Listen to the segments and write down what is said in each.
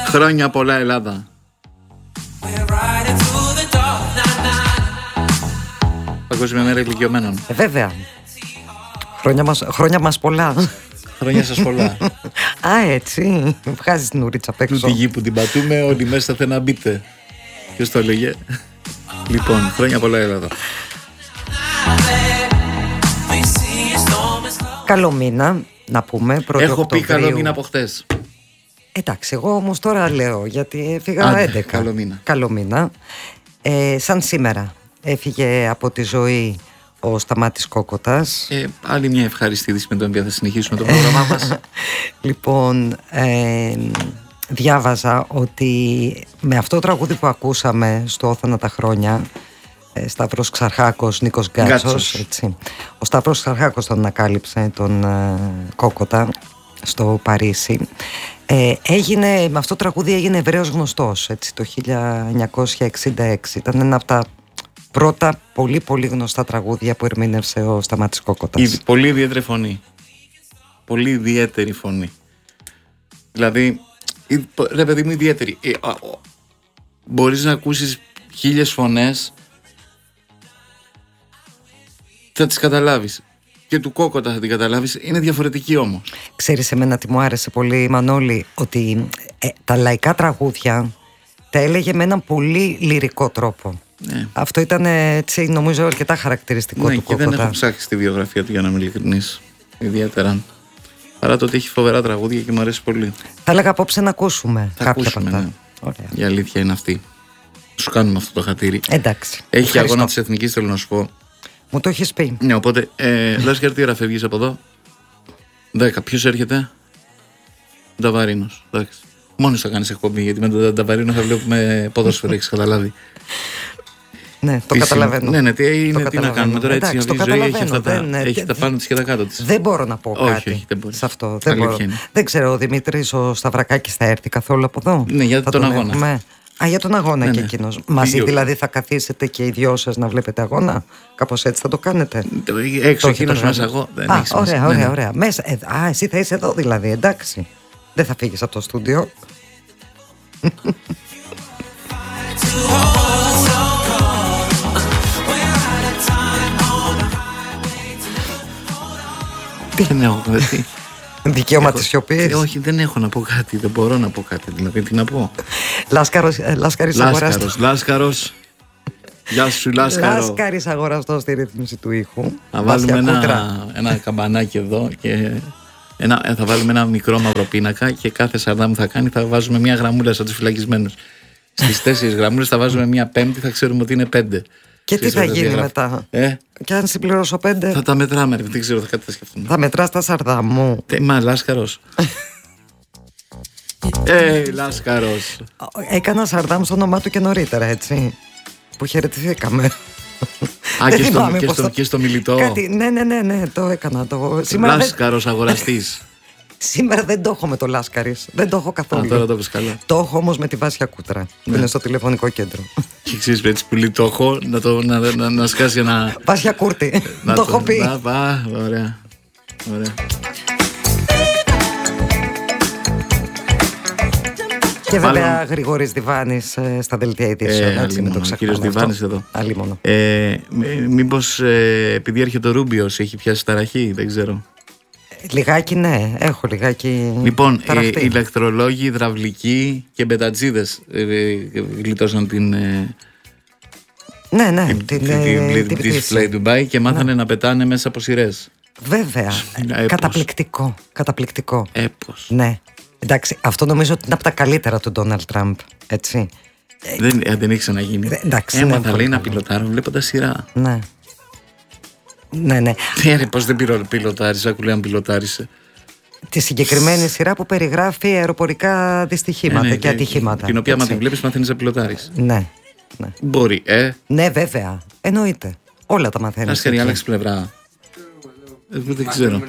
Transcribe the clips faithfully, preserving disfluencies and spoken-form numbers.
Χρόνια πολλά Ελλάδα. Παγκόσμια μέρα ηλικιωμένων. Ε, βέβαια. Χρόνια μας, χρόνια μας πολλά. Χρόνια σας πολλά. Α, έτσι. Βγάζεις την ουρίτσα απ' έξω. Τη γη που την πατούμε, όλοι μέσα θα να μπείτε. Ποιος το έλεγε? Λοιπόν, χρόνια πολλά Ελλάδα. Καλό μήνα, να πούμε. Έχω πει καλό μήνα από χτες. Εντάξει, εγώ όμως τώρα λέω, γιατί έφυγα έντεκα. Καλό μήνα. Καλό μήνα. Ε, σαν σήμερα έφυγε από τη ζωή ο Σταμάτης Κόκοτας. Ε, άλλη μια ευχάριστη είδηση με τον οποίο θα συνεχίσουμε το πρόγραμμά μας. Λοιπόν, ε, διάβαζα ότι με αυτό το τραγούδι που ακούσαμε στο Όθανα τα χρόνια, ε, Σταύρος Ξαρχάκος, Νίκος Γκάτσος, έτσι. Ο Σταύρος Ξαρχάκος τον ανακάλυψε τον ε, Κόκοτα στο Παρίσι. Ε, έγινε, με αυτό το τραγούδι έγινε ευρέως γνωστός, έτσι, το χίλια εννιακόσια εξήντα έξι. Ήταν ένα από τα πρώτα πολύ πολύ γνωστά τραγούδια που ερμήνευσε ο Σταμάτης Κόκοτας. Η, πολύ ιδιαίτερη φωνή. Πολύ ιδιαίτερη φωνή. Δηλαδή, ρε παιδί μου, ιδιαίτερη. Ε, α, α, μπορείς να ακούσεις χίλιες φωνές, θα τις καταλάβεις. Και του Κόκοτα θα την καταλάβεις, είναι διαφορετική όμως. Ξέρεις εμένα τι μου άρεσε πολύ, Μανώλη, ότι ε, τα λαϊκά τραγούδια τα έλεγε με έναν πολύ λυρικό τρόπο. Ναι. Αυτό ήταν, έτσι, νομίζω, αρκετά χαρακτηριστικό, ναι, του Κόκοτα. Και δεν έχω ψάξει τη βιογραφία του, για να είμαι ειλικρινής, ιδιαίτερα. Παρά το ότι έχει φοβερά τραγούδια και μου αρέσει πολύ. Θα έλεγα απόψε να ακούσουμε θα κάποια ακούσουμε, από αυτά. Ναι. Ωραία. Η αλήθεια είναι αυτή. Σου κάνουμε αυτό το χατήρι. Εντάξει. Έχει και αγώνα της Εθνικής, θέλω να σου πω. Μου το έχεις πει. Ναι, οπότε, ε, Λάσκαρ, τι ώρα φεύγεις από εδώ? Δέκα. Ποιος έρχεται? Νταβαρίνος. Εντάξει. Μόνος θα κάνεις εκπομπή, γιατί με τον Νταβαρίνο θα βλέπουμε ποδόσφαιρο, έχεις καταλάβει. Ναι, το τι καταλαβαίνω. Ναι, ναι, τι, είναι, το τι να κάνουμε τώρα. Έτσι, εντάξει, η ζωή έχει, αυτά τα, δεν, έχει τα πάνω της και τα κάτω της. Δεν μπορώ να πω όχι, κάτι όχι, δεν μπορείς. σε αυτό. Δεν, μπορώ. Δεν ξέρω, ο Δημήτρης ο Σταυρακάκης θα έρθει καθόλου από εδώ? Ναι, για θα τον, τον αγώνα. Έχουμε. Α, για τον αγώνα, ναι, και ναι. εκείνος. Μαζί δηλαδή θα καθίσετε και οι δυο σας να βλέπετε αγώνα? Κάπως έτσι θα το κάνετε? Έξω, εκείνος μέσα, εγώ δεν α, έχει ωραία, ναι, ωραία, ναι. ωραία. Μέσα, ε, α, εσύ θα είσαι εδώ δηλαδή, εντάξει. Δεν θα φύγεις από το στούντιο. Δεν έχω κάτι. Δικαίωμα της σιωπής. Όχι, δεν έχω να πω κάτι. Δεν μπορώ να πω κάτι. Δηλαδή, τι να πω. Λάσκαρος, ε, Λάσκαρης αγοραστός. Λάσκαρος, Λάσκαρος. Γεια σου, Λάσκαρο. Λάσκαρης αγοραστός στη ρύθμιση του ήχου. Θα βάλουμε ένα, ένα καμπανάκι εδώ και ένα, θα βάλουμε ένα μικρό μαύρο πίνακα και κάθε σαρδάμ θα κάνει, θα βάζουμε μια γραμμούλα σαν τους φυλακισμένους. Στις τέσσερις γραμμούλες θα βάζουμε μια πέμπτη, θα ξέρουμε ότι είναι πέντε. Και τι θα γίνει διαγράφει. μετά? Ε? Και αν συμπληρώσω πέντε. Θα τα μετράμε, δεν ξέρω, θα κάτι θα σκεφτούμε. Θα μετράς τα σαρδαμού. Ε, μα, Λάσκαρος. Ε, Λάσκαρος. Έκανα σαρδάμ στο όνομά του και νωρίτερα, έτσι. Που χαιρετηθήκαμε. Α, και στο, και, στο, και στο μιλητό. Κάτι, ναι, ναι, ναι, ναι, το έκανα. Το... Λάσκαρος δεν... αγοραστής. Σήμερα δεν το έχω με το Λάσκαρης. Δεν το έχω καθόλου. Α, τώρα το πες καλά. Το έχω όμως με τη Βάσια Κούτρα, που ναι. είναι στο τηλεφωνικό κέντρο. Και ξέρεις, έτσι που το έχω, να, το, να, να, να σκάσει ένα... Βάσια Κούρτη, το, το έχω πει. Να, πά, ωραία, ωραία. Και βέβαια Άλλον... Γρηγόρης Διβάνης ε, στα δελτία ειδήσεων. Ε, έτσι, ο κύριος Διβάνης εδώ. Ε, μήπως ε, επειδή έρχεται ο Ρούμπιος έχει πιάσει ταραχή, δεν ξέρω. Λιγάκι ναι, έχω λιγάκι. Λοιπόν, ε, ηλεκτρολόγοι, υδραυλικοί και μπετατζίδες ε, ε, γλιτώσαν την ε, ναι, ναι, την, την, την, την πτήση Fly Dubai και μάθανε ναι. να πετάνε μέσα από σειρές. Βέβαια, Έπως. καταπληκτικό, καταπληκτικό. Έπως. Ναι, εντάξει, αυτό νομίζω ότι είναι από τα καλύτερα του Ντόναλντ Τραμπ, έτσι. Δεν, ε, δεν έχει ξαναγίνει. Έμαθα, λέει, να πιλοτάρω βλέποντας σειρά. Ναι. Ναι, ναι. Ναι, πώς δεν πιλοτάρισε, άκου λέει αν πιλοτάρισε. Τη συγκεκριμένη σειρά που περιγράφει αεροπορικά δυστυχήματα ε, ναι, και ατυχήματα. Την οποία, άμα την βλέπεις, μαθαίνεις να πιλοτάρεις. Ναι, ναι. Μπορεί, ε. Ναι, βέβαια. Εννοείται. Όλα τα μαθαίνεις. Λάσκαρη, άλλαξε πλευρά. Ε, δεν ξέρω.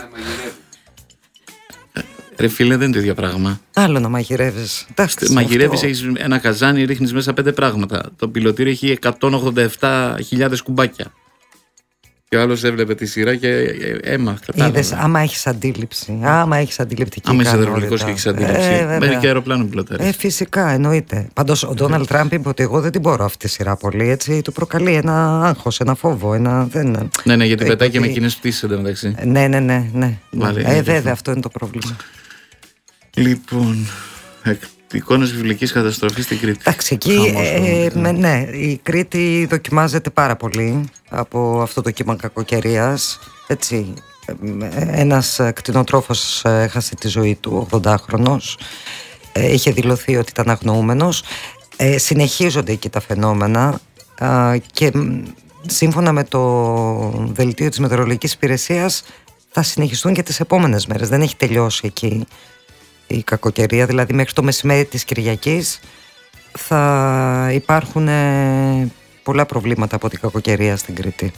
Ρε φίλε, δεν είναι το ίδιο πράγμα. Άλλο να μαγειρεύεις. Μαγειρεύεις, έχεις ένα καζάνι, ρίχνεις μέσα πέντε πράγματα. Το πιλωτήριο έχει εκατόν ογδόντα επτά χιλιάδες κουμπάκια. Και ο άλλος έβλεπε τη σειρά και αίμα. Είδες, άμα έχεις αντίληψη, άμα έχεις αντιληπτική άμα ικανότητα. είσαι δεδρολογικός και έχεις αντίληψη. Ε, Μπαίνει και αεροπλάνο πιλωτέρης. Ε, φυσικά, εννοείται. Πάντως ο Ντόναλντ Τραμπ είπε ότι εγώ δεν την μπορώ αυτή τη σειρά πολύ. Έτσι, του προκαλεί ένα άγχος, ένα φόβο. Ένα, δεν... Ναι, ναι, γιατί πετάει και με κοινές πτήσεις εντωμεταξύ. Ναι, ναι, ναι. ναι. Βάλε, ε, βέβαια, αυτό είναι το πρόβλημα. Λοιπόν, εικόνες βιβλικής καταστροφής στην Κρήτη. Εντάξει, εκεί ε, ε, με, ναι, η Κρήτη δοκιμάζεται πάρα πολύ από αυτό το κύμα κακοκαιρίας. Έτσι, ένας κτηνοτρόφος έχασε τη ζωή του, ογδοντάχρονος. Ε, είχε δηλωθεί ότι ήταν αγνοούμενος. Ε, συνεχίζονται εκεί τα φαινόμενα ε, και σύμφωνα με το δελτίο της Μετεωρολογικής Υπηρεσίας θα συνεχιστούν και τις επόμενες μέρες. Δεν έχει τελειώσει εκεί η κακοκαιρία, δηλαδή μέχρι το μεσημέρι της Κυριακής θα υπάρχουν ε, πολλά προβλήματα από την κακοκαιρία στην Κρήτη.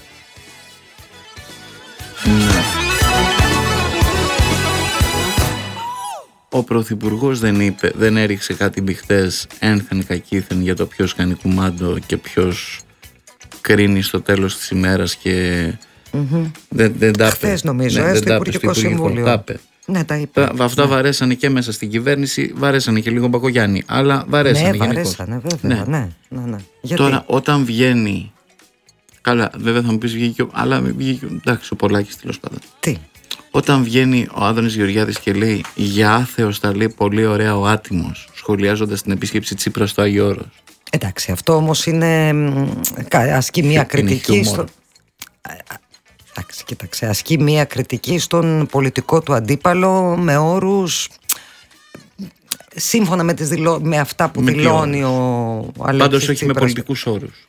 Ναι. Ο Πρωθυπουργός δεν είπε, δεν έριξε κάτι μπιχτές ένθεν κακήθεν για το ποιος κάνει κουμάντο και ποιος κρίνει στο τέλος της ημέρας και mm-hmm. δεν, δεν τα είπε. Χθες νομίζω, ναι, ε, στο Υπουργικό Συμβούλιο. Τα είπε. Ναι, τα είπε. Αυτά ναι. βαρέσανε και μέσα στην κυβέρνηση, βαρέσανε και λίγο Μπακογιάννη, αλλά βαρέσανε ναι, γενικώς. Βαρέσανε, βέβαια, ναι. Ναι, ναι, ναι. Γιατί? Τώρα όταν βγαίνει, καλά βέβαια θα μου πεις βγήκε, αλλά βγήκε, εντάξει ο Πολάκης τέλος πάντων. Τι? Όταν βγαίνει ο Άδωνης Γεωργιάδης και λέει «Για άθεος τα λέει πολύ ωραία ο άτιμος», σχολιάζοντας την επίσκεψη Τσίπρα στο Άγιο Όρος. Εντάξει, αυτό όμως είναι, ασκεί μια κριτική στο... Εντάξει, κοίταξε, ασκεί μια κριτική στον πολιτικό του αντίπαλο με όρους σύμφωνα με, τις δηλώ... με αυτά που με δηλώνει ο Αλέξης. Πάντως όχι με πολιτικούς όρους.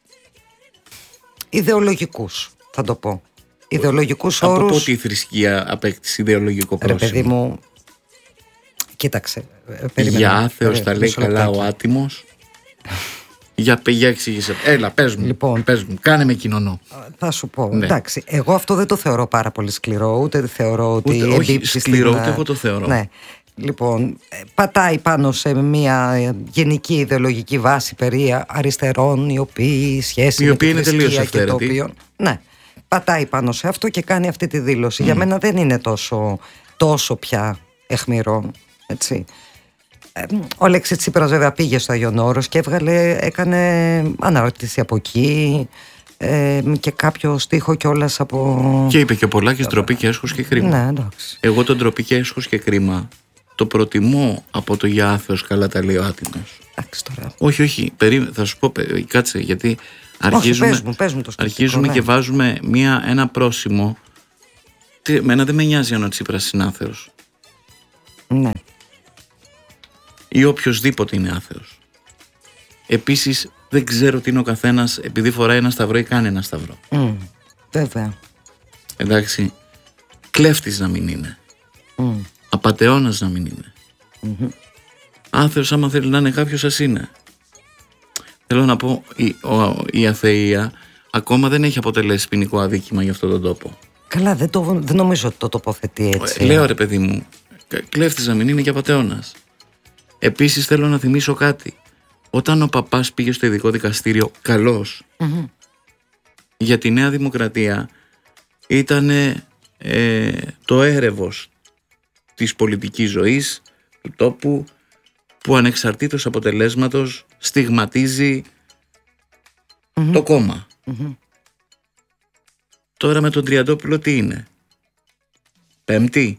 Ιδεολογικούς, θα το πω. Ιδεολογικούς από όρους. πότε η θρησκεία απέκτησε ιδεολογικό πρόσημο? Ρε παιδί μου, κοίταξε. Για άθεος τα λέει καλά ο άτιμος. Για, για εξήγησε. Έλα, πες μου, λοιπόν, πες μου, κάνε με κοινωνό. Θα σου πω, ναι. εντάξει, εγώ αυτό δεν το θεωρώ πάρα πολύ σκληρό, ούτε θεωρώ ότι ούτε, όχι σκληρό, ούτε εγώ το θεωρώ. Ναι. Λοιπόν, πατάει πάνω σε μια γενική ιδεολογική βάση περί αριστερών, οι οποίοι σχέση οι οποίοι με τη θρησκεία και το οποίο... Ναι, πατάει πάνω σε αυτό και κάνει αυτή τη δήλωση. Mm. Για μένα δεν είναι τόσο, τόσο πια αιχμηρό, έτσι. Ο Αλέξης Τσίπρας βέβαια πήγε στο Άγιον Όρος και έβγαλε, έκανε ανάρτηση από εκεί ε, και κάποιο στίχο κιόλας από... Και είπε και ο Πολάκης ντροπή και έσχος και κρίμα. Ναι, εντάξει. Εγώ τον ντροπή και έσχος και κρίμα το προτιμώ από το για άθεος καλά τα λέει ο άτιμος. Εντάξει τώρα. Όχι, όχι, περί, θα σου πω, κάτσε, γιατί αρχίζουμε, όχι, πες μου, πες μου το σκεπτικό, αρχίζουμε ναι. και βάζουμε μια, ένα πρόσημο. Τι, εμένα δεν με νοιάζει αν ο Τσίπρας είναι άθεος. Ναι. Ή οποιοσδήποτε είναι άθεος. Επίσης δεν ξέρω τι είναι ο καθένας επειδή φοράει ένα σταυρό ή κάνει ένα σταυρό. Mm, βέβαια. Εντάξει, κλέφτης να μην είναι. Mm. Απατεώνας να μην είναι. Mm-hmm. Άθεος άμα θέλει να είναι κάποιος, ας είναι. Θέλω να πω, η, ο, η αθεία ακόμα δεν έχει αποτελέσει ποινικό αδίκημα για αυτόν τον τόπο. Καλά, δεν, το, δεν νομίζω ότι το τοποθετεί έτσι. Λέω ρε παιδί μου, κλέφτης να μην είναι και απατεώνας. Επίσης θέλω να θυμίσω κάτι. Όταν ο παπάς πήγε στο ειδικό δικαστήριο καλός, mm-hmm. για τη Νέα Δημοκρατία ήταν ε, το έρευος της πολιτικής ζωής του τόπου, που ανεξαρτήτως αποτελέσματος στιγματίζει mm-hmm. το κόμμα. Mm-hmm. Τώρα με τον Τριαντόπουλο τι είναι? Πέμπτη?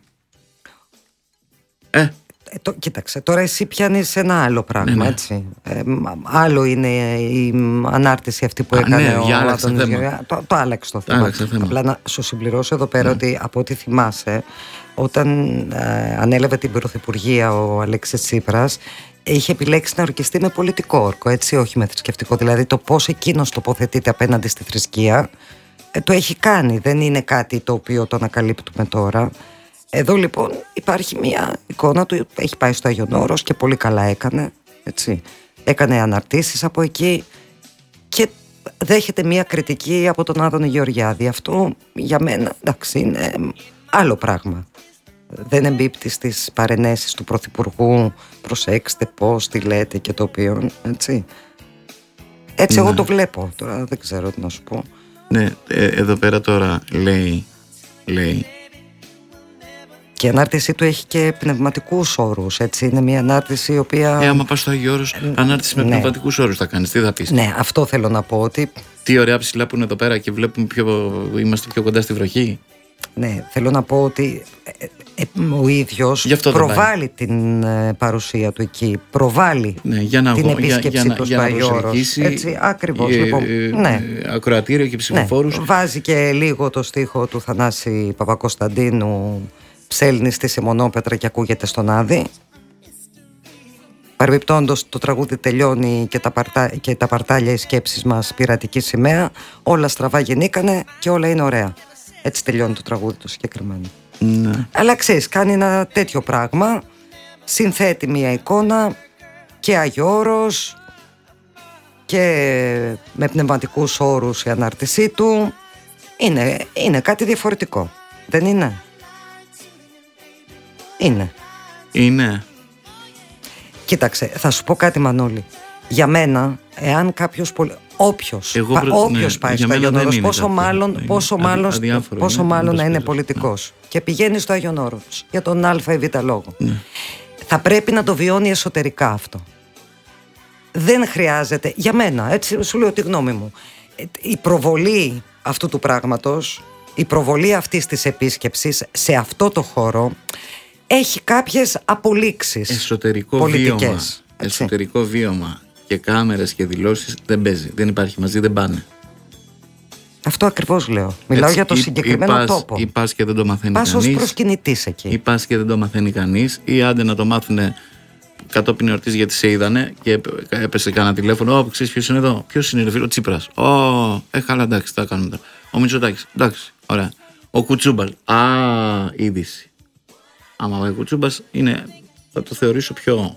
Ε, Ε, το, κοίταξε, τώρα εσύ πιάνεις ένα άλλο πράγμα, ναι, ναι. έτσι. Ε, άλλο είναι η ανάρτηση αυτή που Α, έκανε ναι, ο Άδωνης Γεωργιάδης. Το, το άλλαξε το θέμα. Άλλαξε θέμα. Απλά να σου συμπληρώσω εδώ πέρα, ναι, ότι από ό,τι θυμάσαι, όταν ε, ανέλαβε την πρωθυπουργία ο Αλέξης Τσίπρας, είχε επιλέξει να ορκιστεί με πολιτικό όρκο, έτσι, όχι με θρησκευτικό. Δηλαδή το πώς εκείνος τοποθετείται απέναντι στη θρησκεία, ε, το έχει κάνει. Δεν είναι κάτι το οποίο το ανακαλύπτουμε τώρα. Εδώ λοιπόν υπάρχει μια εικόνα του, έχει πάει στο Άγιον Όρος και πολύ καλά έκανε, έτσι. Έκανε αναρτήσεις από εκεί και δέχεται μια κριτική από τον Άδωνη Γεωργιάδη. Αυτό για μένα, εντάξει, είναι άλλο πράγμα. Δεν εμπίπτει στις παρενέσεις του Πρωθυπουργού, προσέξτε πώς, τι λέτε και το οποίο, έτσι. Έτσι, ναι, εγώ το βλέπω, τώρα δεν ξέρω τι να σου πω. Ναι, ε, εδώ πέρα τώρα λέει, λέει. Και η ανάρτησή του έχει και πνευματικούς όρους, έτσι. Είναι μια ανάρτηση η οποία... Ε, άμα πας στο Άγιο Όρος, ανάρτηση με ναι. πνευματικούς όρους θα κάνεις, τι θα πεις? Ναι, αυτό θέλω να πω, ότι... Τι ωραία ψηλά που είναι εδώ πέρα και βλέπουμε πιο, είμαστε πιο κοντά στη βροχή. Ναι, θέλω να πω ότι ε, ε, ο ίδιος προβάλλει την ε, παρουσία του εκεί, προβάλλει ναι, για να, την επίσκεψη για, για, του για στο Άγιο Όρος. Έτσι, ακριβώς. Ε, λοιπόν, ε, ναι. Ακροατήριο και ψηφοφόρους. Ναι, βάζει και λίγο το στίχο του Θανάση Παπακοσταντίνου, ψέλνει στη Σιμονόπετρα και ακούγεται στον Άδη. Παρεμπιπτόντως το τραγούδι τελειώνει και τα, παρτά, και τα παρτάλια οι σκέψεις μας πειρατική σημαία, όλα στραβά γεννήκανε και όλα είναι ωραία. Έτσι τελειώνει το τραγούδι το συγκεκριμένο. Ναι. Αλλά ξέρεις, κάνει ένα τέτοιο πράγμα, συνθέτει μια εικόνα και Άγιο Όρος και με πνευματικούς όρους η ανάρτησή του. Είναι, είναι κάτι διαφορετικό, δεν είναι? Είναι. Είναι. Κοίταξε, θα σου πω κάτι, Μανώλη. Για μένα, εάν κάποιος πολι... όποιος, Εγώ, πα, όποιος ναι, πάει στο Άγιον Όρος, πόσο κάτι, μάλλον, είναι, πόσο αδι, μάλλον, αδιάφορο, πόσο είναι, μάλλον να είναι είναι πολιτικός, ναι. και πηγαίνει στο Άγιον Όρος για τον α ή β λόγο. Ναι. Θα πρέπει να το βιώνει εσωτερικά αυτό. Δεν χρειάζεται, για μένα, έτσι σου λέω τη γνώμη μου, η προβολή αυτού του πράγματος, η προβολή αυτής της επίσκεψης σε αυτό το χώρο έχει κάποιες απολύξεις εσωτερικό πολιτικές. Βίωμα, εσωτερικό βίωμα και κάμερες και δηλώσεις δεν παίζει, δεν υπάρχει μαζί, δεν πάνε. Αυτό ακριβώς λέω. Μιλάω έτσι, για το ή, συγκεκριμένο ή πας, τόπο. Ή πας και δεν το μαθαίνει πας κανείς. Πας ως προσκυνητής εκεί. Ή πας και δεν το μαθαίνει κανείς. Ή άντε να το μάθουνε κατόπιν εορτής γιατί σε είδανε και έπεσε κανένα τηλέφωνο. Ω, ξέρεις ποιος είναι εδώ? Ποιος είναι, ρε φίλο? Ο Τσίπρας. Ω, ε, καλά, εντάξει, τα κάνουμε τώρα. Ο Μητσοτάκης. Εντάξει, ωραία. Ο Κουτσούμπας. Α, είδηση. Άμα ο Κουτσούμπας είναι, θα το θεωρήσω πιο.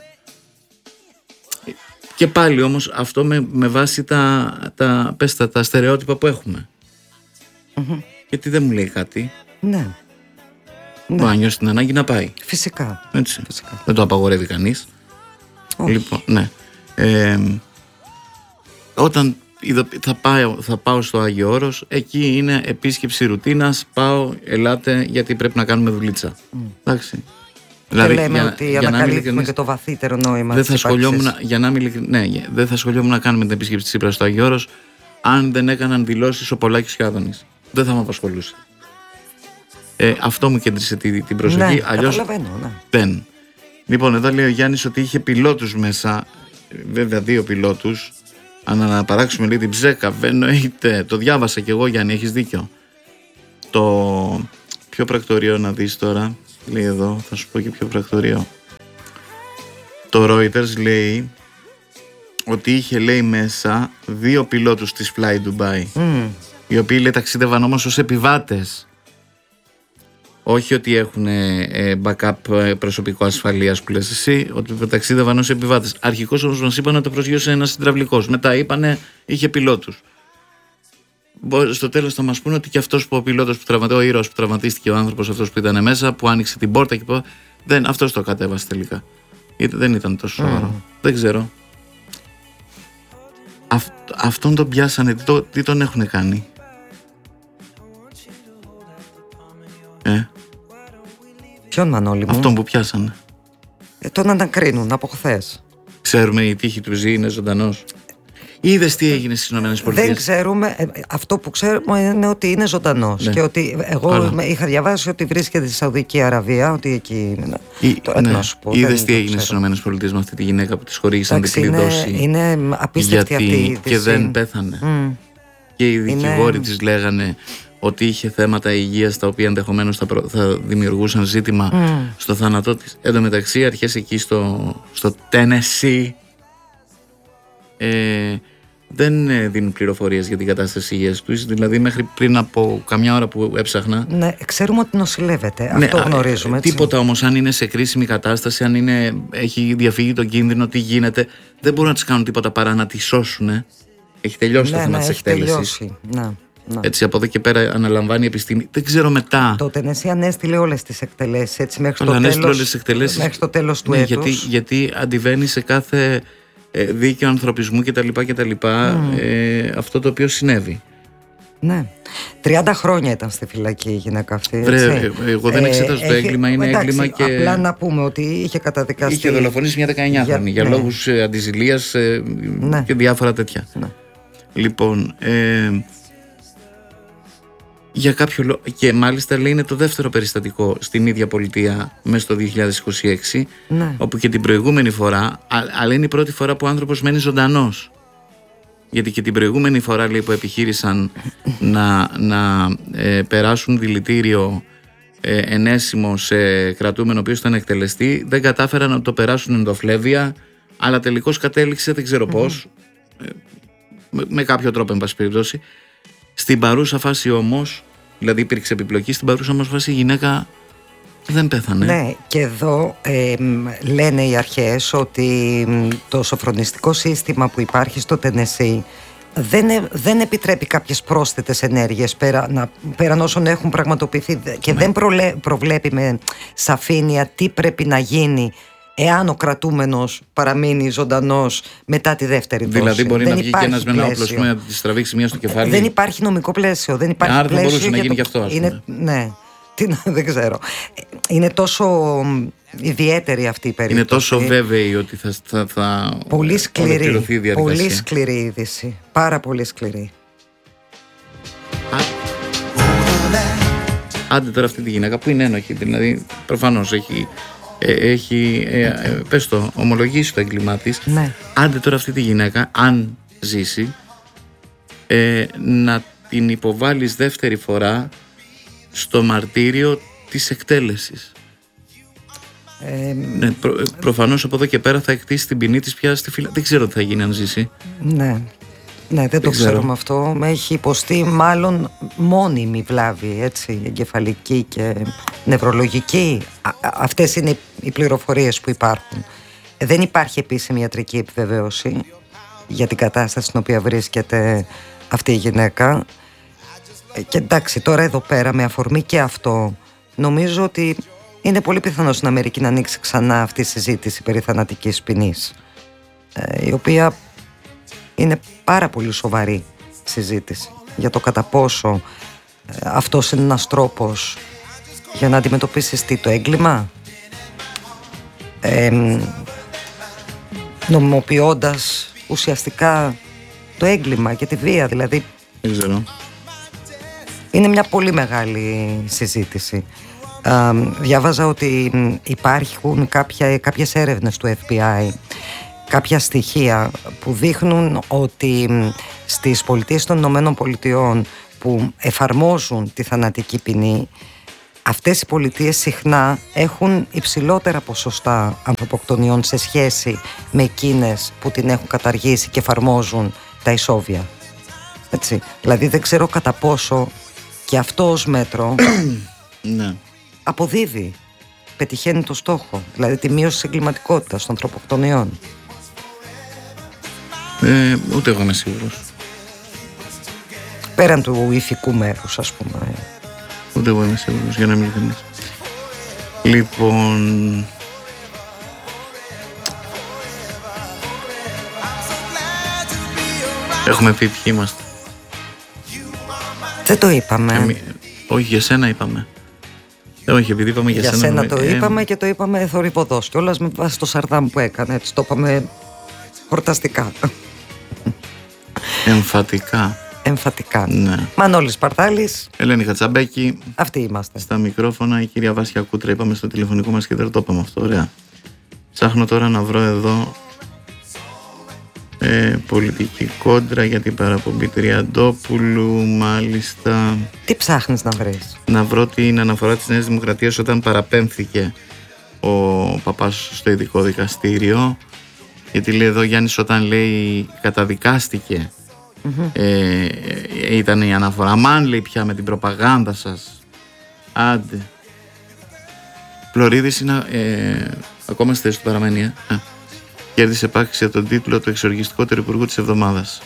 Και πάλι όμως αυτό με, με βάση τα, τα, πες, τα, τα στερεότυπα που έχουμε. Mm-hmm. Γιατί δεν μου λέει κάτι. Ναι. Μπορεί να νιώσει την ανάγκη να πάει. Φυσικά. Έτσι. Φυσικά. Δεν το απαγορεύει κανείς. Όχι. Λοιπόν, ναι. Ε, όταν θα πάω, θα πάω στο Άγιο Όρος, εκεί είναι επίσκεψη ρουτίνας. Πάω, ελάτε, γιατί πρέπει να κάνουμε δουλίτσα. Mm. Εντάξει. Δηλαδή, λέμε για, ότι για ανακαλύπτουμε και το βαθύτερο νόημα. Δεν θα σχολιόμουν, για να μην, ναι, δεν θα σχολιόμουν να κάνουμε την επίσκεψη της Τσίπρας στο Άγιο Όρος αν δεν έκαναν δηλώσεις ο Πολάκης και ο Άδωνης. Δεν θα με απασχολούσε. Ε, αυτό μου κέντρισε την, την προσοχή. Ναι, αλλιώς ναι. δεν. Λοιπόν, εδώ λέει ο Γιάννης ότι είχε πιλότους μέσα. Βέβαια, δύο πιλότους. Αν αναπαράξουμε λίγο την ψέκα, εννοείται. Το διάβασα κι εγώ, Γιάννη, έχεις δίκιο. Το ποιο πρακτορείο να δεις τώρα? Λέει εδώ, θα σου πω και ποιο πρακτορείο. Το Reuters λέει ότι είχε, λέει, μέσα δύο πιλότους της Fly Dubai, mm. οι οποίοι, λέει, ταξίδευαν όμως ως επιβάτες. Όχι ότι έχουν ε, backup προσωπικό ασφαλείας που λες εσύ, ότι ταξίδευαν ως επιβάτες. Αρχικώς όμως μας είπαν ότι το προσγείωσε ένας συντραυλικός. Μετά είπανε είχε πιλότους. Στο τέλος θα μας πούνε ότι και αυτός που ο πιλότος που τραυματίστηκε, ο ήρωας που τραυματίστηκε, ο άνθρωπος αυτός που ήταν μέσα, που άνοιξε την πόρτα και που... δεν, αυτός το κατέβασε τελικά. Γιατί δεν ήταν τόσο σοβαρό. Mm. Δεν ξέρω. Αυτ, αυτόν τον πιάσανε, τι, το, τι τον έχουν κάνει? Ε. Ποιον, Μανώλη μου? Αυτόν που πιάσανε. Ε, τον ανακρίνουν από χθες. Ξέρουμε η τύχη του ζει, είναι ζωντανός? Είδες τι έγινε στις ΗΠΑ? Δεν ξέρουμε. Αυτό που ξέρουμε είναι ότι είναι ζωντανός. Ναι. Και ότι εγώ Άρα. είχα διαβάσει ότι βρίσκεται στη Σαουδική Αραβία, ότι εκεί. Ή, Τώρα, ναι. Είδες τι έγινε στις ΗΠΑ με αυτή τη γυναίκα που της χορήγησαν την κλειδώση? Είναι, είναι απίστευτη αυτή η είδηση. Και δεν πέθανε. Mm. Και οι δικηγόροι είναι... της λέγανε ότι είχε θέματα υγείας τα οποία ενδεχομένως θα, προ... θα δημιουργούσαν ζήτημα mm. στο θάνατό της. Εν τω μεταξύ, αρχές εκεί στο, στο Tennessee ε, δεν δίνουν πληροφορίες για την κατάσταση υγείας τους. Δηλαδή, μέχρι πριν από καμιά ώρα που έψαχνα. Ναι, ξέρουμε ότι νοσηλεύεται. Ναι, αυτό γνωρίζουμε. Έτσι. Τίποτα όμως, αν είναι σε κρίσιμη κατάσταση, αν είναι, έχει διαφύγει τον κίνδυνο, τι γίνεται, δεν μπορούν να της κάνουν τίποτα παρά να τη σώσουν. Έχει τελειώσει ναι, το θέμα ναι, της εκτέλεσης. Ναι. Ναι. Έτσι, από εδώ και πέρα αναλαμβάνει η επιστήμη. Δεν ξέρω μετά. Το Tennessee ανέστειλε όλες τις εκτελέσεις έτσι, μέχρι, το τέλος, μέχρι το τέλος του ναι, έτους. Γιατί, γιατί αντιβαίνει σε κάθε ε, δίκαιο ανθρωπισμού κτλ. κτλ mm. ε, αυτό το οποίο συνέβη. Ναι. τριάντα χρόνια ήταν στη φυλακή η γυναίκα αυτή. Βρε, εγώ δεν εξέταζα ε, το έγκλημα, είναι εντάξει, έγκλημα και. Απλά να πούμε ότι είχε καταδικαστεί. Είχε δολοφονήσει μια δεκαεννιάχρονη για, για ναι. λόγους αντιζηλίας ε, ναι. και διάφορα τέτοια. Ναι. Λοιπόν. Ε, για κάποιο λόγο. Και μάλιστα λέει είναι το δεύτερο περιστατικό στην ίδια πολιτεία μέσα στο δύο χιλιάδες είκοσι έξι. Ναι. Όπου και την προηγούμενη φορά, αλλά είναι η πρώτη φορά που ο άνθρωπος μένει ζωντανός. Γιατί και την προηγούμενη φορά λέει, που επιχείρησαν να, να ε, περάσουν δηλητήριο ε, ενέσιμο σε κρατούμενο ο οποίος ήταν εκτελεστή, δεν κατάφεραν να το περάσουν ενδοφλέβεια, αλλά τελικώς κατέληξε, δεν ξέρω πώς, ε, με, με κάποιο τρόπο εν πάση περιπτώσει. Στην παρούσα φάση όμως, δηλαδή υπήρξε επιπλοκή, στην παρούσα όμως φάση η γυναίκα δεν πέθανε. Ναι, και εδώ ε, λένε οι αρχές ότι το σοφρονιστικό σύστημα που υπάρχει στο Τενεσί δεν, δεν επιτρέπει κάποιες πρόσθετες ενέργειες πέρα, να, πέραν όσων έχουν πραγματοποιηθεί και ναι. δεν προλέ, προβλέπει με σαφήνεια τι πρέπει να γίνει εάν ο κρατούμενος παραμείνει ζωντανός μετά τη δεύτερη δόση. Δηλαδή μπορεί δεν να βγει και ένας με ένα όπλο να τη τραβήξει μία στο κεφάλι. Δεν υπάρχει νομικό πλαίσιο. Δεν υπάρχει Άρα πλαίσιο δεν μπορούσε να γίνει το... και αυτό, ας πούμε. Είναι, ναι. Τι, δεν ξέρω. Είναι τόσο ιδιαίτερη αυτή η περίπτωση. Είναι τόσο βέβαιη ότι θα, θα, θα πολύ σκληρή, ολοκληρωθεί η διαδικασία. Πολύ σκληρή είδηση. Πάρα πολύ σκληρή. Α, άντε τώρα αυτή τη γυναίκα που είναι ένοχη, δηλαδή προφανώς έχει, ε, έχει ε, ε, πες το, ομολογήσει το έγκλημά της. Ναι. Άντε τώρα αυτή τη γυναίκα, αν ζήσει, ε, να την υποβάλεις δεύτερη φορά στο μαρτύριο της εκτέλεσης. Ε, ναι, προ, προφανώς από εδώ και πέρα θα εκτίσει την ποινή της πια στη φυλακή. Δεν ξέρω τι θα γίνει αν ζήσει. Ναι, ναι δεν, δεν το ξέρω. ξέρω με αυτό. Με έχει υποστεί μάλλον μόνιμη βλάβη, έτσι, εγκεφαλική και νευρολογική. Α, αυτές είναι οι πληροφορίες που υπάρχουν. Δεν υπάρχει επίσημη ιατρική επιβεβαίωση για την κατάσταση στην οποία βρίσκεται αυτή η γυναίκα. Και εντάξει, τώρα εδώ πέρα με αφορμή και αυτό, νομίζω ότι είναι πολύ πιθανό στην Αμερική να ανοίξει ξανά αυτή η συζήτηση περί θανατικής ποινής, η οποία είναι πάρα πολύ σοβαρή συζήτηση για το κατά πόσο αυτός είναι ένας τρόπος για να αντιμετωπίσεις τι, το έγκλημα, ε, νομιμοποιώντας ουσιαστικά το έγκλημα και τη βία, δηλαδή. Δεν ξέρω. Είναι μια πολύ μεγάλη συζήτηση. Α, διάβαζα ότι υπάρχουν κάποια, κάποιες έρευνες του εφ μπι άι, κάποια στοιχεία που δείχνουν ότι στις πολιτείες των Ηνωμένων Πολιτειών που εφαρμόζουν τη θανατική ποινή, αυτές οι πολιτείες συχνά έχουν υψηλότερα ποσοστά ανθρωποκτονιών σε σχέση με εκείνες που την έχουν καταργήσει και εφαρμόζουν τα ισόβια. Έτσι. Δηλαδή δεν ξέρω κατά πόσο και αυτό ως μέτρο ναι. αποδίδει, πετυχαίνει το στόχο, δηλαδή τη μείωση της εγκληματικότητας των ανθρωποκτονιών. Ε, ούτε εγώ είμαι σίγουρος. Πέραν του ηθικού μέρους, ας πούμε. Ούτε εγώ είμαι σίγουρος, για να μην ειλικρινής. Λοιπόν, έχουμε πει ποιοι είμαστε. Δεν το είπαμε. Εμεί, όχι, για σένα είπαμε. Ε, όχι, επειδή είπαμε για, για σένα. Για σένα το ε, είπαμε ε, και το είπαμε θορυβοδός. Κιόλας με βάση το Σαρδάμ που έκανε. Έτσι το είπαμε χορταστικά. Εμφατικά. Εμφατικά. Ναι. Μανώλης Παρτάλης. Ελένη Χατσαμπέκη. Αυτοί είμαστε. Στα μικρόφωνα η κυρία Βάσια Κούτρα. Είπαμε στο τηλεφωνικό μας και δεν το είπαμε αυτό. Ωραία. Ψάχνω τώρα να βρω εδώ ε, πολιτική κόντρα για την παραπομπή Τριαντόπουλου. Μάλιστα. Τι ψάχνεις να βρεις? Να βρω την αναφορά της Νέας Δημοκρατίας όταν παραπέμφθηκε ο παπάς στο ειδικό δικαστήριο. Γιατί λέει εδώ Γιάννης, όταν λέει καταδικάστηκε, mm-hmm. ε, ήταν η αναφορά. Μαν λέει πια με την προπαγάνδα σας. Άντε. Πλωρίδης είναι ε, ακόμα στη θέση του παραμένει. Ε. Ε. Κέρδισε επάξια τον τίτλο του εξοργιστικότερου υπουργού της εβδομάδας.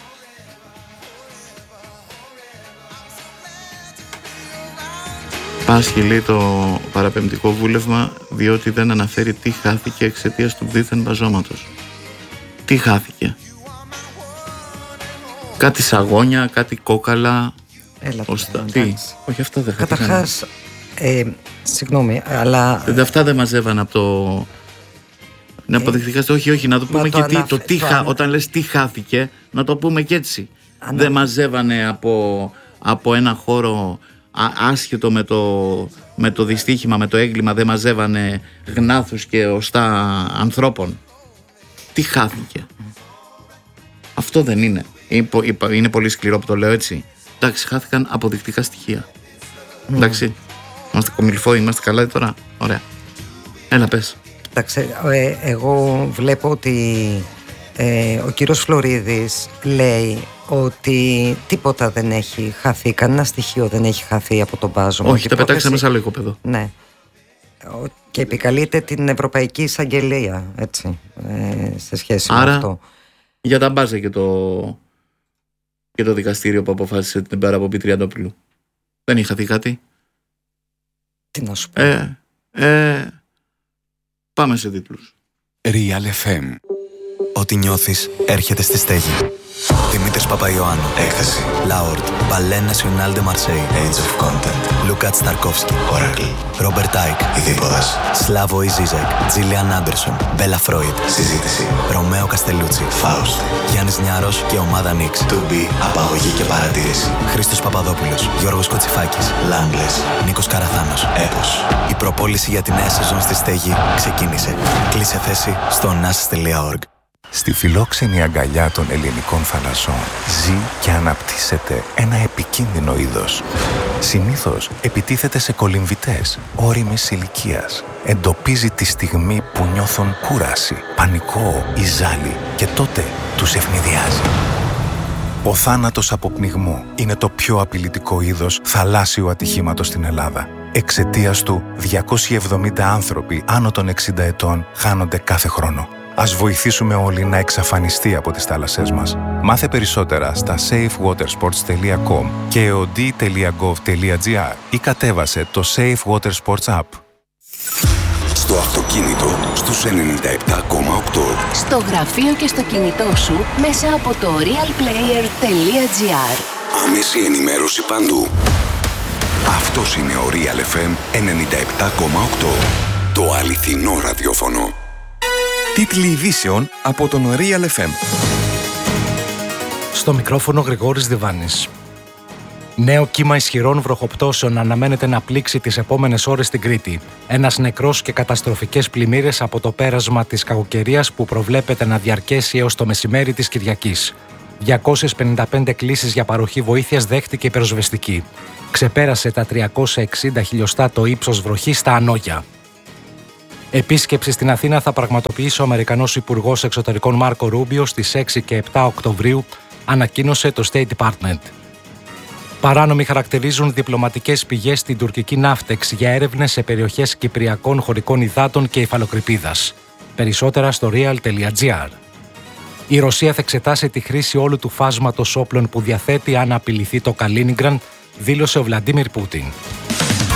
Πάσχει λέει το παραπεμπτικό βούλευμα διότι δεν αναφέρει τι χάθηκε εξαιτίας του δίθεν μπαζώματος. Τι χάθηκε? Κάτι σαγόνια, κάτι κόκαλα, Έλα, Ώστα, τι, όχι αυτά δεν χάθηκαν. Καταρχάς, ε, συγγνώμη, αλλά... Ε, αυτά δεν μαζεύαν από το... Είναι ε, αποδεικτικά, όχι, όχι, να το πούμε το και τι, αναφε... το τι το χα... ανα... όταν λες τι χάθηκε, να το πούμε και έτσι. Ανα... Δεν μαζεύανε από, από ένα χώρο α, άσχετο με το, με το δυστύχημα, με το έγκλημα, δεν μαζεύανε γνάθους και οστά ανθρώπων. Τι χάθηκε. Αυτό δεν είναι. Είναι, είναι πολύ σκληρό που το λέω έτσι. Εντάξει, χάθηκαν αποδεικτικά στοιχεία. Mm. Εντάξει, είμαστε κομιλφόοι, είμαστε καλά τώρα. Ωραία. Έλα πες. Εντάξει, ε, εγώ βλέπω ότι ε, ο κύριος Φλωρίδης λέει ότι τίποτα δεν έχει χαθεί, κανένα στοιχείο δεν έχει χαθεί από τον πάζωμα. Όχι, τα πετάξαμε σε άλλο οικόπεδο. Ναι. Και επικαλείται την Ευρωπαϊκή Εισαγγελία, έτσι, ε, σε σχέση Άρα, με αυτό. Για τα μπάζα και το, και το δικαστήριο που αποφάσισε την παραπομπή Τριαντόπουλου. Δεν είχα δει κάτι. Τι να σου πω. Ε, ε, πάμε σε τίτλους. Real εφ εμ. Ό,τι νιώθεις έρχεται στη στέγη. Δημήτρης Παπαϊωάννου. Έκθεση. Λάορτ. Ballet National de Marseille. Age of Content. Λούκα Σταρκόφσκι. Oracle. Ρόμπερτ Άικ. Ιδίποδας. Σλάβο Ιζίζεκ. Τζίλιαν Άντερσον. Μπέλα Φρόιντ. Συζήτηση. Ρωμαίο Καστελούτσι. Φάουστ. Γιάννης Νιάρος και ομάδα Νίξ. To be. Απαγωγή και παρατήρηση. Χρήστος Παπαδόπουλος. Γιώργος Κοτσιφάκης. Λάγκλες. Νίκος Καραθάνος. Έπος. Η προπόληση για τη νέα σεζόν στη στέγη ξεκίνησε. Κλείσε θέση στο νάσις τελεία org. Στη φιλόξενη αγκαλιά των ελληνικών θαλασσών ζει και αναπτύσσεται ένα επικίνδυνο είδος. Συνήθως επιτίθεται σε κολυμβητές όριμης ηλικίας. Εντοπίζει τη στιγμή που νιώθουν κούραση, πανικό ή ζάλι και τότε τους ευνηδιάζει. Ο θάνατος από πνιγμό είναι το πιο απειλητικό είδος θαλάσσιου ατυχήματος στην Ελλάδα. Εξαιτίας του, διακόσιοι εβδομήντα άνθρωποι άνω των εξήντα ετών χάνονται κάθε χρόνο. Ας βοηθήσουμε όλοι να εξαφανιστεί από τις θάλασσές μας. Μάθε περισσότερα στα safe water sports τελεία com και e o d τελεία gov τελεία g r ή κατέβασε το Safe Water Sports App. Στο αυτοκίνητο στους ενενήντα επτά κόμμα οκτώ. Στο γραφείο και στο κινητό σου μέσα από το real player τελεία gr. Άμεση ενημέρωση παντού. Αυτός είναι ο Real εφ εμ ενενήντα επτά κόμμα οκτώ. Το αληθινό ραδιόφωνο. Τίτλοι ειδήσεων από τον Real εφ εμ. Στο μικρόφωνο Γρηγόρης Διβάνης. Νέο κύμα ισχυρών βροχοπτώσεων αναμένεται να πλήξει τις επόμενες ώρες στην Κρήτη. Ένας νεκρός και καταστροφικές πλημμύρες από το πέρασμα της κακοκαιρίας που προβλέπεται να διαρκέσει έως το μεσημέρι της Κυριακής. διακόσιες πενήντα πέντε κλήσεις για παροχή βοήθειας δέχτηκε η πυροσβεστική. Ξεπέρασε τα τριακόσια εξήντα χιλιοστά το ύψος βροχής στα Ανόγια. Επίσκεψη στην Αθήνα θα πραγματοποιήσει ο Αμερικανός Υπουργός Εξωτερικών Μάρκο Ρούμπιο στις έξι και επτά Οκτωβρίου, ανακοίνωσε το State Department. Παράνομοι χαρακτηρίζουν διπλωματικές πηγές στην τουρκική Ναύτεξ για έρευνες σε περιοχές κυπριακών χωρικών υδάτων και υφαλοκρηπίδας. Περισσότερα στο real τελεία gr. Η Ρωσία θα εξετάσει τη χρήση όλου του φάσματος όπλων που διαθέτει αν απειληθεί το Καλίνιγκραντ, δήλωσε ο Βλαντίμιρ Πούτιν.